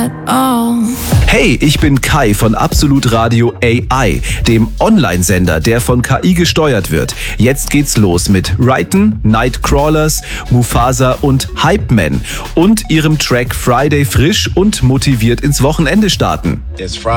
at all. Hey, ich bin Kai von Absolut Radio AI, dem Online-Sender, der von KI gesteuert wird. Jetzt geht's los mit Raiden, Nightcrawlers, Mufasa und Hype Man und ihrem Track Friday frisch und motiviert ins Wochenende starten. It's Friday.